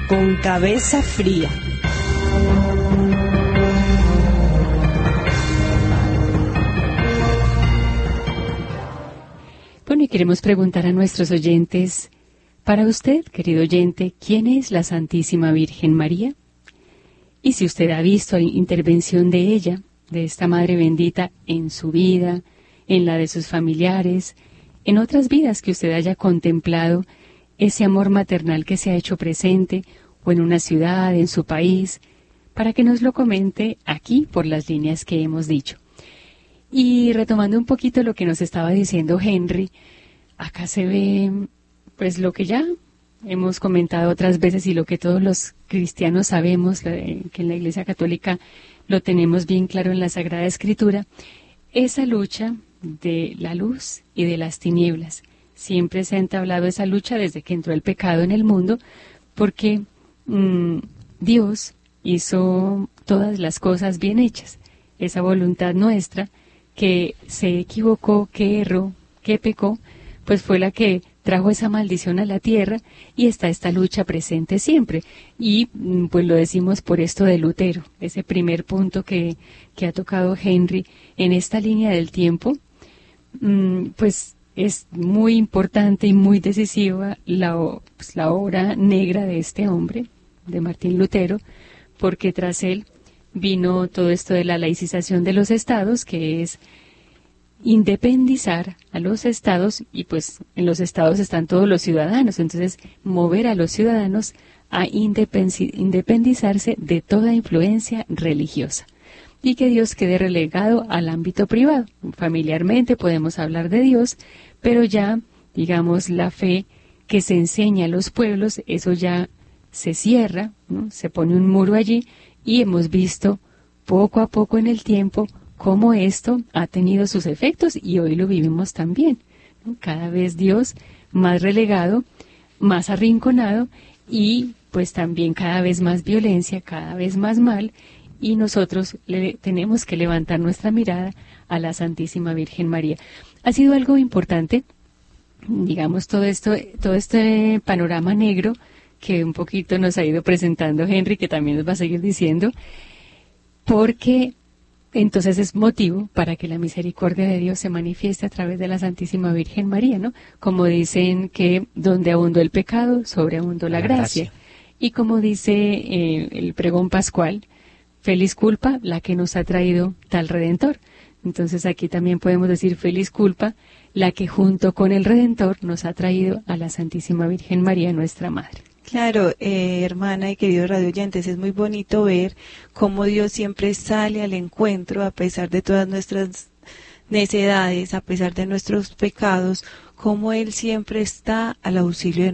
con cabeza fría. Bueno, y queremos preguntar a nuestros oyentes, para usted, querido oyente, ¿quién es la Santísima Virgen María? Y si usted ha visto intervención de ella, de esta Madre bendita, en su vida, en la de sus familiares, en otras vidas que usted haya contemplado, ese amor maternal que se ha hecho presente, o en una ciudad, en su país, para que nos lo comente aquí por las líneas que hemos dicho. Y retomando un poquito lo que nos estaba diciendo Henry, acá se ve pues lo que ya hemos comentado otras veces y lo que todos los cristianos sabemos, que en la Iglesia Católica lo tenemos bien claro en la Sagrada Escritura, esa lucha de la luz y de las tinieblas. Siempre se ha entablado esa lucha desde que entró el pecado en el mundo, porque Dios hizo todas las cosas bien hechas. Esa voluntad nuestra que se equivocó, que erró, que pecó, pues fue la que trajo esa maldición a la tierra, y está esta lucha presente siempre. Y pues lo decimos por esto de Lutero, ese primer punto que ha tocado Henry en esta línea del tiempo, pues es muy importante y muy decisiva la obra negra de este hombre, de Martín Lutero, porque tras él vino todo esto de la laicización de los estados, que es independizar a los estados, y pues en los estados están todos los ciudadanos, entonces mover a los ciudadanos a independizarse de toda influencia religiosa, y que Dios quede relegado al ámbito privado. Familiarmente podemos hablar de Dios, pero ya, digamos, la fe que se enseña a los pueblos, eso ya se cierra, ¿no? Se pone un muro allí, y hemos visto poco a poco en el tiempo cómo esto ha tenido sus efectos, y hoy lo vivimos también, ¿no? Cada vez Dios más relegado, más arrinconado, y pues también cada vez más violencia, cada vez más mal, y nosotros tenemos que levantar nuestra mirada a la Santísima Virgen María. Ha sido algo importante, digamos, todo este panorama negro que un poquito nos ha ido presentando Henry, que también nos va a seguir diciendo, porque entonces es motivo para que la misericordia de Dios se manifieste a través de la Santísima Virgen María, ¿no? Como dicen que donde abundó el pecado, sobreabundó la gracia. Y como dice el pregón pascual, feliz culpa la que nos ha traído tal Redentor. Entonces aquí también podemos decir feliz culpa la que junto con el Redentor nos ha traído a la Santísima Virgen María, nuestra Madre. Claro, hermana y queridos radioyentes, es muy bonito ver cómo Dios siempre sale al encuentro a pesar de todas nuestras necedades, a pesar de nuestros pecados, cómo Él siempre está al auxilio de